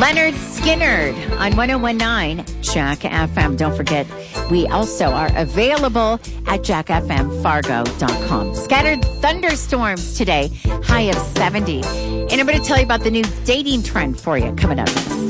Leonard Skinner on 101.9 Jack FM. Don't forget, we also are available at jackfmfargo.com. Scattered thunderstorms today, high of 70. And I'm going to tell you about the new dating trend for you coming up next.